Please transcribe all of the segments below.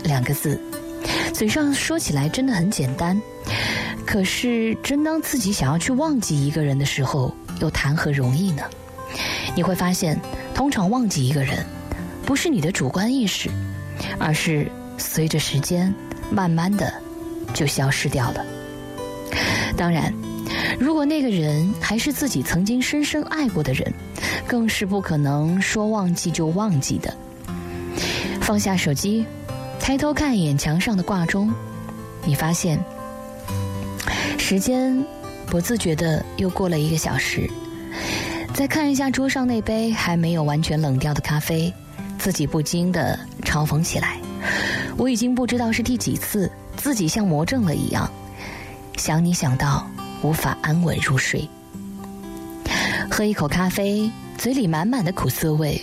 2个字，嘴上说起来真的很简单，可是真当自己想要去忘记一个人的时候，又谈何容易呢？你会发现，通常忘记一个人，不是你的主观意识，而是随着时间慢慢的就消失掉了。当然，如果那个人还是自己曾经深深爱过的人，更是不可能说忘记就忘记的。放下手机，抬头看一眼墙上的挂钟，你发现时间不自觉的又过了1个小时。再看一下桌上那杯还没有完全冷掉的咖啡，自己不禁的嘲讽起来。我已经不知道是第几次自己像魔怔了一样，想你想到无法安稳入睡。喝一口咖啡，嘴里满满的苦涩味，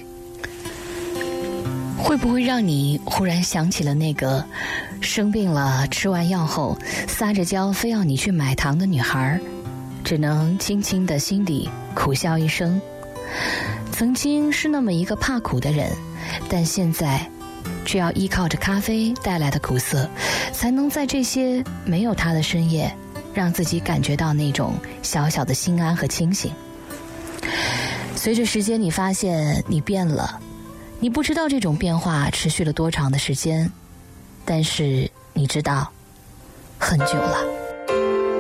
会不会让你忽然想起了那个生病了吃完药后撒着娇非要你去买糖的女孩，只能轻轻的心底苦笑一声。曾经是那么一个怕苦的人，但现在却要依靠着咖啡带来的苦涩，才能在这些没有它的深夜，让自己感觉到那种小小的心安和清醒。随着时间，你发现你变了，你不知道这种变化持续了多长的时间，但是你知道很久了。